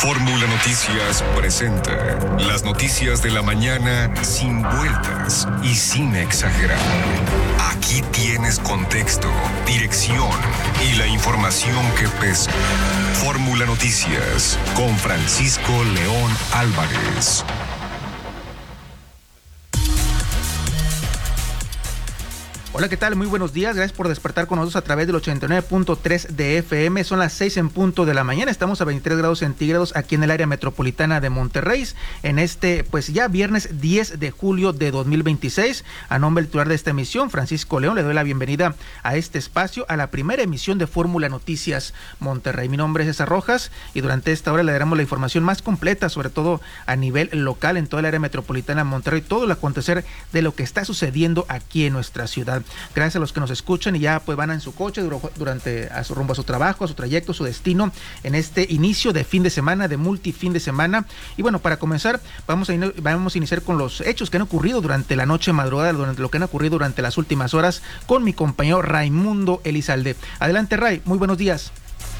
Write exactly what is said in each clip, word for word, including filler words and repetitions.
Fórmula Noticias presenta las noticias de la mañana sin vueltas y sin exagerar. Aquí tienes contexto, dirección y la información que pesa. Fórmula Noticias con Francisco León Álvarez. Hola, ¿qué tal? Muy buenos días. Gracias por despertar con nosotros a través del ochenta y nueve punto tres de F M. Son las seis en punto de la mañana. Estamos a veintitrés grados centígrados aquí en el área metropolitana de Monterrey. En este, pues ya viernes diez de julio de dos mil veintiséis. A nombre del titular de esta emisión, Francisco León, le doy la bienvenida a este espacio, a la primera emisión de Fórmula Noticias Monterrey. Mi nombre es César Rojas y durante esta hora le daremos la información más completa, sobre todo a nivel local en toda el área metropolitana de Monterrey, todo el acontecer de lo que está sucediendo aquí en nuestra ciudad. Gracias a los que nos escuchan y ya pues van en su coche durante a su rumbo a su trabajo, a su trayecto, su destino en este inicio de fin de semana, de multifin de semana. Y bueno, para comenzar vamos a, in- vamos a iniciar con los hechos que han ocurrido durante la noche madrugada, durante lo que han ocurrido durante las últimas horas con mi compañero Raimundo Elizalde. Adelante, Ray, muy buenos días.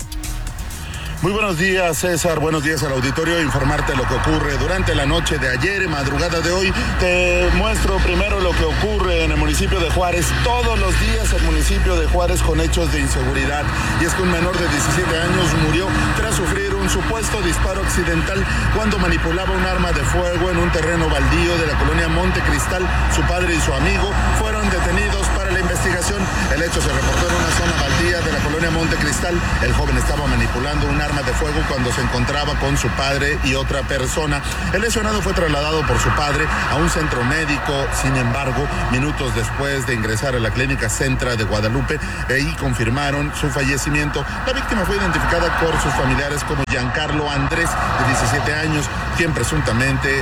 Muy buenos días, César. Buenos días al auditorio. Informarte lo que ocurre durante la noche de ayer y madrugada de hoy. Te muestro primero lo que ocurre en el municipio de Juárez. Todos los días el municipio de Juárez con hechos de inseguridad. Y es que un menor de diecisiete años murió tras sufrir un supuesto disparo accidental cuando manipulaba un arma de fuego en un terreno baldío de la colonia Monte Cristal. Su padre y su amigo fueron detenidos para la investigación. El hecho se reportó en una zona baldía de la colonia Monte Cristal. El joven estaba manipulando un arma de fuego cuando se encontraba con su padre y otra persona. El lesionado fue trasladado por su padre a un centro médico. Sin embargo, minutos después de ingresar a la clínica Centra de Guadalupe, ahí confirmaron su fallecimiento. La víctima fue identificada por sus familiares como Giancarlo Andrés, de diecisiete años, quien presuntamente eh,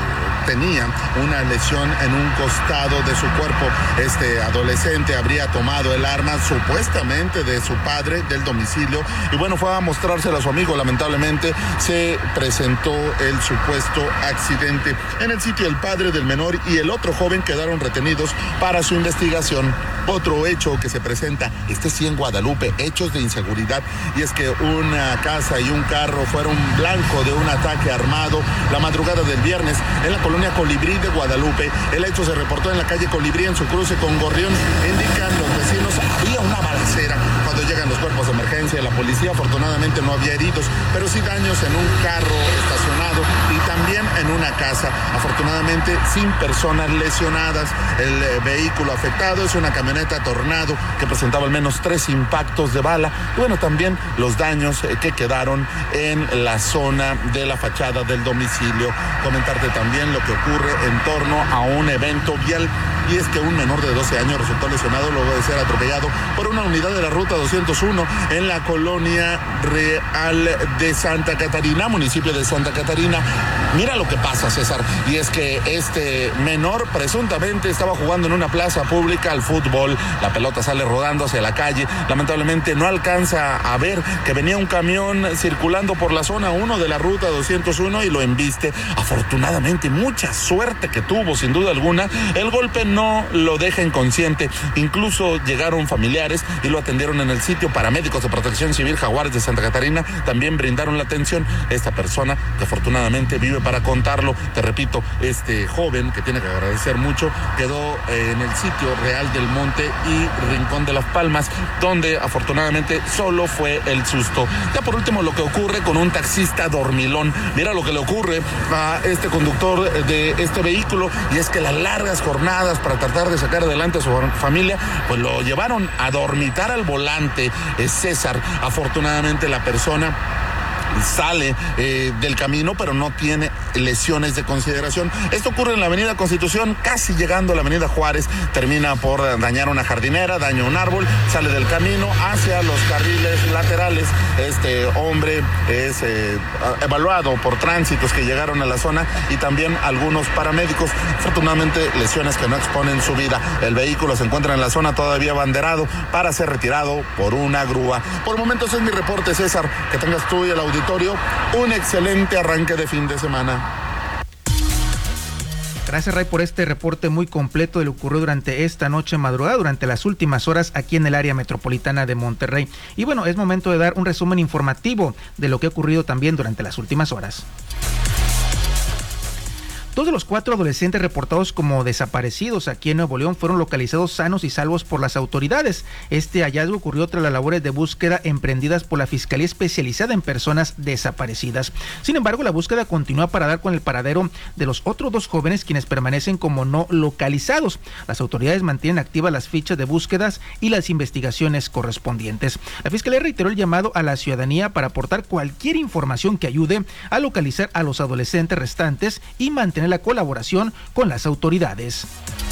tenía una lesión en un costado de su cuerpo. Este adolescente habría tomado el arma supuestamente de su padre del domicilio y bueno, fue a mostrársela a su amigo. Lamentablemente se presentó el supuesto accidente. En el sitio el padre del menor y el otro joven quedaron retenidos para su investigación. Otro hecho que se presenta, este sí en Guadalupe, hechos de inseguridad, y es que una casa y un carro fueron blanco de un ataque armado la madrugada del viernes en la colonia Colibrí de Guadalupe. El hecho se reportó en la calle Colibrí en su cruce con Gorrión. Indican los vecinos, había una balacera. Cuando llegan los cuerpos de emergencia y la policía, afortunadamente no había heridos, pero sí daños en un carro estacionado y también en una casa. Afortunadamente sin personas lesionadas. El eh, vehículo afectado es una camioneta Tornado que presentaba al menos tres impactos de bala. Y bueno, también los daños eh, que quedaron en la zona de la fachada del domicilio. Comentarte también lo que ocurre en torno a un evento vial, y es que un menor de doce años resultó lesionado luego de ser atropellado por una unidad de la ruta doscientos uno en la colonia Real de Santa Catarina, municipio de Santa Catarina. Mira lo que pasa, César, y es que este menor presuntamente estaba jugando en una plaza pública al fútbol. La pelota sale rodando hacia la calle. Lamentablemente no alcanza a ver que venía un camión circulando por la zona uno de la ruta doscientos uno y lo embiste. Afortunadamente, mucha suerte que tuvo, sin duda alguna. El golpe no lo deja inconsciente. Incluso llegaron familiares y lo atendieron en el sitio. Paramédicos de Protección Civil Jaguares de Santa Catarina también brindaron la atención. Esta persona que afortunadamente vive para contarlo, te repito, este joven que tiene que agradecer mucho, quedó eh, en el sitio Real del Monte y Rincón de las Palmas, donde afortunadamente solo fue el susto. Ya por último, lo que ocurre con un taxista dormilón. Mira lo que le ocurre a este conductor de este vehículo, y es que las largas jornadas para tratar de sacar adelante a su familia, pues lo llevaron a dormitar al volante. eh, César, afortunadamente la persona sale eh, del camino, pero no tiene lesiones de consideración. Esto ocurre en la avenida Constitución, casi llegando a la avenida Juárez. Termina por dañar una jardinera, daña un árbol, sale del camino hacia los carriles laterales. Este hombre es eh, evaluado por tránsitos que llegaron a la zona y también algunos paramédicos. Afortunadamente, lesiones que no exponen su vida. El vehículo se encuentra en la zona todavía abanderado para ser retirado por una grúa. Por momentos es mi reporte, César. Que tengas tú y el auditorio un excelente arranque de fin de semana. Gracias, Ray, por este reporte muy completo de lo que ocurrió durante esta noche madrugada, durante las últimas horas aquí en el área metropolitana de Monterrey. Y bueno, es momento de dar un resumen informativo de lo que ha ocurrido también durante las últimas horas. Dos de los cuatro adolescentes reportados como desaparecidos aquí en Nuevo León fueron localizados sanos y salvos por las autoridades. Este hallazgo ocurrió tras las labores de búsqueda emprendidas por la Fiscalía Especializada en Personas Desaparecidas. Sin embargo, la búsqueda continúa para dar con el paradero de los otros dos jóvenes, quienes permanecen como no localizados. Las autoridades mantienen activas las fichas de búsquedas y las investigaciones correspondientes. La Fiscalía reiteró el llamado a la ciudadanía para aportar cualquier información que ayude a localizar a los adolescentes restantes y mantener la colaboración con las autoridades.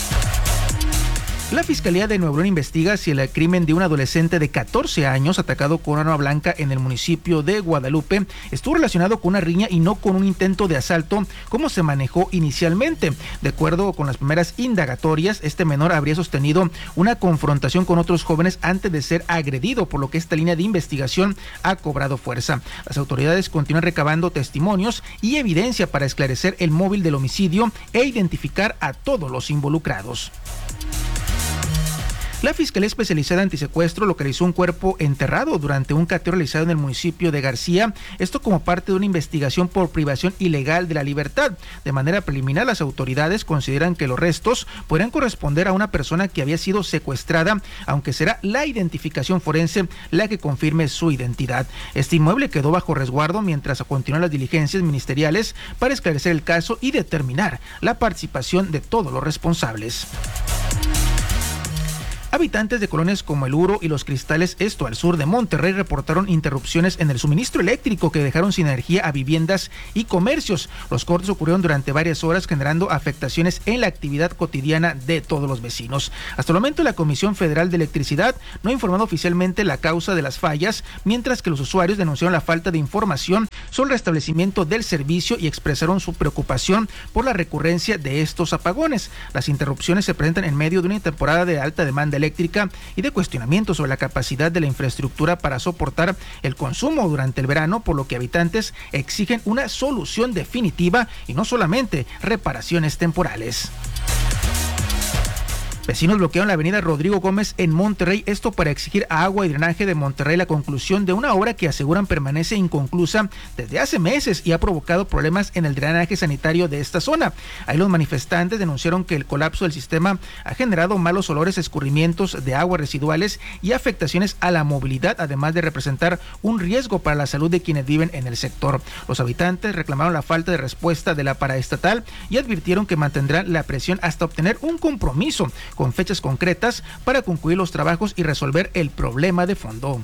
La Fiscalía de Nuevo León investiga si el crimen de un adolescente de catorce años atacado con arma blanca en el municipio de Guadalupe estuvo relacionado con una riña y no con un intento de asalto como se manejó inicialmente. De acuerdo con las primeras indagatorias, este menor habría sostenido una confrontación con otros jóvenes antes de ser agredido, por lo que esta línea de investigación ha cobrado fuerza. Las autoridades continúan recabando testimonios y evidencia para esclarecer el móvil del homicidio e identificar a todos los involucrados. La Fiscalía Especializada Antisecuestro localizó un cuerpo enterrado durante un cateo realizado en el municipio de García, esto como parte de una investigación por privación ilegal de la libertad. De manera preliminar, las autoridades consideran que los restos podrían corresponder a una persona que había sido secuestrada, aunque será la identificación forense la que confirme su identidad. Este inmueble quedó bajo resguardo mientras continúan las diligencias ministeriales para esclarecer el caso y determinar la participación de todos los responsables. Habitantes de colonias como El Uro y Los Cristales, esto al sur de Monterrey, reportaron interrupciones en el suministro eléctrico que dejaron sin energía a viviendas y comercios. Los cortes ocurrieron durante varias horas, generando afectaciones en la actividad cotidiana de todos los vecinos. Hasta el momento, la Comisión Federal de Electricidad no ha informado oficialmente la causa de las fallas, mientras que los usuarios denunciaron la falta de información sobre el restablecimiento del servicio y expresaron su preocupación por la recurrencia de estos apagones. Las interrupciones se presentan en medio de una temporada de alta demanda eléctrica y de cuestionamiento sobre la capacidad de la infraestructura para soportar el consumo durante el verano, por lo que habitantes exigen una solución definitiva y no solamente reparaciones temporales. Vecinos bloquearon la avenida Rodrigo Gómez en Monterrey, esto para exigir a Agua y Drenaje de Monterrey la conclusión de una obra que aseguran permanece inconclusa desde hace meses y ha provocado problemas en el drenaje sanitario de esta zona. Ahí los manifestantes denunciaron que el colapso del sistema ha generado malos olores, escurrimientos de aguas residuales y afectaciones a la movilidad, además de representar un riesgo para la salud de quienes viven en el sector. Los habitantes reclamaron la falta de respuesta de la paraestatal y advirtieron que mantendrán la presión hasta obtener un compromiso con fechas concretas para concluir los trabajos y resolver el problema de fondo.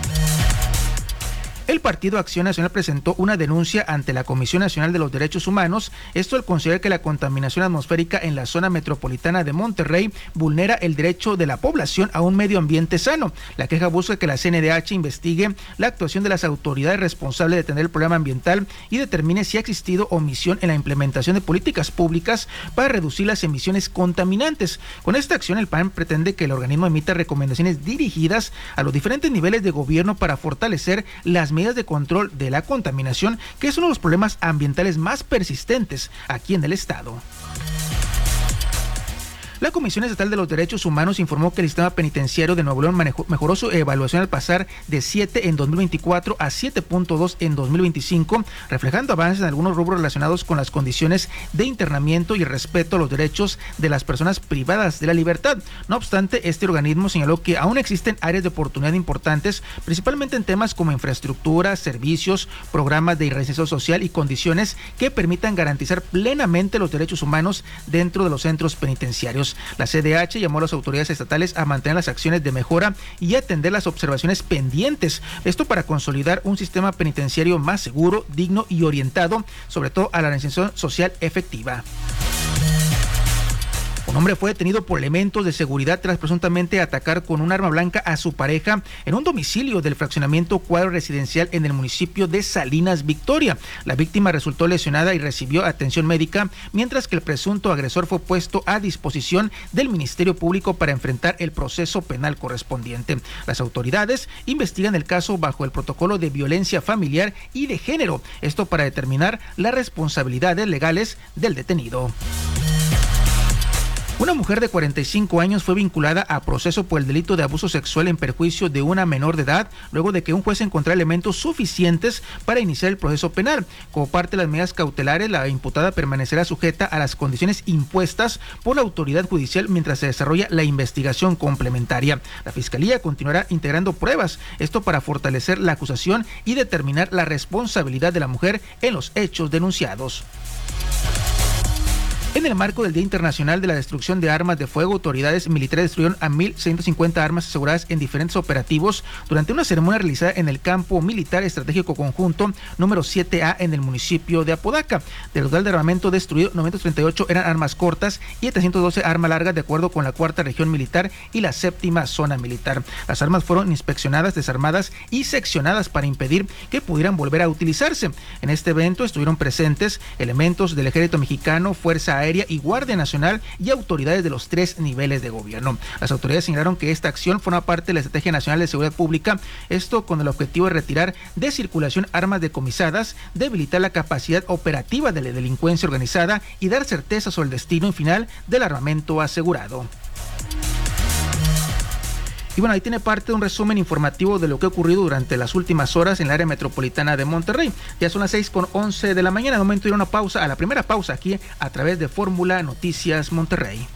El Partido Acción Nacional presentó una denuncia ante la Comisión Nacional de los Derechos Humanos, esto al considerar que la contaminación atmosférica en la zona metropolitana de Monterrey vulnera el derecho de la población a un medio ambiente sano. La queja busca que la C N D H investigue la actuación de las autoridades responsables de tener el problema ambiental y determine si ha existido omisión en la implementación de políticas públicas para reducir las emisiones contaminantes. Con esta acción, el P A N pretende que el organismo emita recomendaciones dirigidas a los diferentes niveles de gobierno para fortalecer las medidas de control de la contaminación, que es uno de los problemas ambientales más persistentes aquí en el estado. La Comisión Estatal de los Derechos Humanos informó que el sistema penitenciario de Nuevo León manejó, mejoró su evaluación al pasar de siete en dos mil veinticuatro a siete punto dos en dos mil veinticinco, reflejando avances en algunos rubros relacionados con las condiciones de internamiento y el respeto a los derechos de las personas privadas de la libertad. No obstante, este organismo señaló que aún existen áreas de oportunidad importantes, principalmente en temas como infraestructura, servicios, programas de reinserción social y condiciones que permitan garantizar plenamente los derechos humanos dentro de los centros penitenciarios. La C D H llamó a las autoridades estatales a mantener las acciones de mejora y atender las observaciones pendientes, esto para consolidar un sistema penitenciario más seguro, digno y orientado, sobre todo a la reinserción social efectiva. Un hombre fue detenido por elementos de seguridad tras presuntamente atacar con un arma blanca a su pareja en un domicilio del fraccionamiento Cuadro Residencial en el municipio de Salinas, Victoria. La víctima resultó lesionada y recibió atención médica, mientras que el presunto agresor fue puesto a disposición del Ministerio Público para enfrentar el proceso penal correspondiente. Las autoridades investigan el caso bajo el protocolo de violencia familiar y de género, esto para determinar las responsabilidades legales del detenido. Una mujer de cuarenta y cinco años fue vinculada a proceso por el delito de abuso sexual en perjuicio de una menor de edad, luego de que un juez encontrara elementos suficientes para iniciar el proceso penal. Como parte de las medidas cautelares, la imputada permanecerá sujeta a las condiciones impuestas por la autoridad judicial mientras se desarrolla la investigación complementaria. La Fiscalía continuará integrando pruebas, esto para fortalecer la acusación y determinar la responsabilidad de la mujer en los hechos denunciados. En el marco del Día Internacional de la Destrucción de Armas de Fuego, autoridades militares destruyeron a mil seiscientas cincuenta armas aseguradas en diferentes operativos durante una ceremonia realizada en el Campo Militar Estratégico Conjunto número siete A en el municipio de Apodaca. Del total de armamento destruido, novecientas treinta y ocho eran armas cortas y trescientas doce armas largas, de acuerdo con la cuarta región militar y la séptima zona militar. Las armas fueron inspeccionadas, desarmadas y seccionadas para impedir que pudieran volver a utilizarse. En este evento estuvieron presentes elementos del Ejército Mexicano, Fuerza Aérea y Guardia Nacional y autoridades de los tres niveles de gobierno. Las autoridades señalaron que esta acción forma parte de la Estrategia Nacional de Seguridad Pública, esto con el objetivo de retirar de circulación armas decomisadas, debilitar la capacidad operativa de la delincuencia organizada y dar certeza sobre el destino final del armamento asegurado. Y bueno, ahí tiene parte de un resumen informativo de lo que ha ocurrido durante las últimas horas en el área metropolitana de Monterrey. Ya son las seis con once de la mañana, es momento de ir a una pausa, a la primera pausa aquí a través de Fórmula Noticias Monterrey.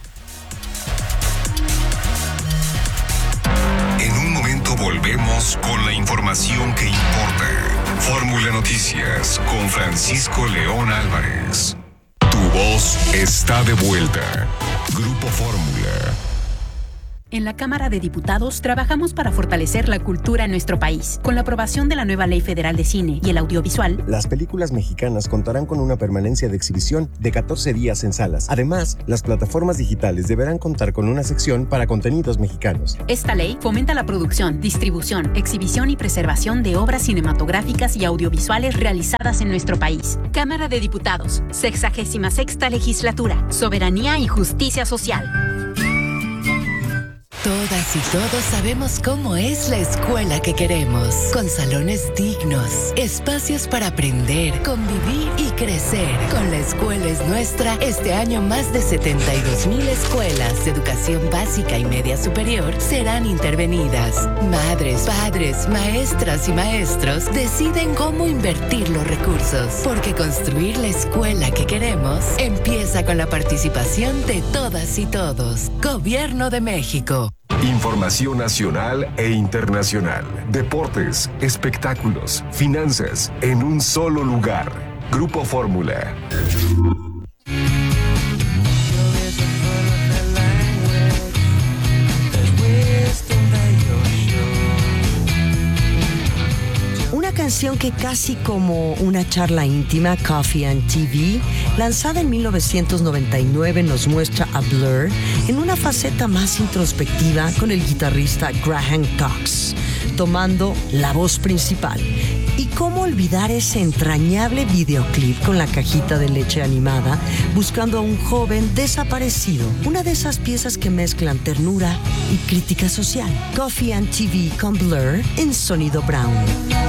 En un momento volvemos con la información que importa. Fórmula Noticias con Francisco León Álvarez. Tu voz está de vuelta. Grupo Fórmula. En la Cámara de Diputados trabajamos para fortalecer la cultura en nuestro país. Con la aprobación de la nueva Ley Federal de Cine y el Audiovisual, las películas mexicanas contarán con una permanencia de exhibición de catorce días en salas. Además, las plataformas digitales deberán contar con una sección para contenidos mexicanos. Esta ley fomenta la producción, distribución, exhibición y preservación de obras cinematográficas y audiovisuales realizadas en nuestro país. Cámara de Diputados, sexagésima sexta legislatura, soberanía y justicia social. Todas y todos sabemos cómo es la escuela que queremos, con salones dignos, espacios para aprender, convivir y crecer. Con La Escuela es Nuestra, este año más de setenta y dos mil escuelas de educación básica y media superior serán intervenidas. Madres, padres, maestras y maestros deciden cómo invertir los recursos, porque construir la escuela que queremos empieza con la participación de todas y todos. Gobierno de México. Información nacional e internacional. Deportes, espectáculos, finanzas, en un solo lugar. Grupo Fórmula. Una canción que casi como una charla íntima, Coffee and T V, lanzada en mil novecientos noventa y nueve, nos muestra a Blur en una faceta más introspectiva con el guitarrista Graham Cox, tomando la voz principal. Y cómo olvidar ese entrañable videoclip con la cajita de leche animada, buscando a un joven desaparecido. Una de esas piezas que mezclan ternura y crítica social. Coffee and T V con Blur en Sonido Brown.